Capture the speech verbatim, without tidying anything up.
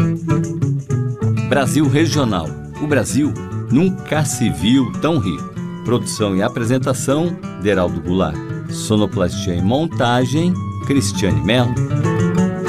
Brasil Regional. O Brasil nunca se viu tão rico. Produção e apresentação, Deraldo Goulart. Sonoplastia e montagem, Cristiane Mello.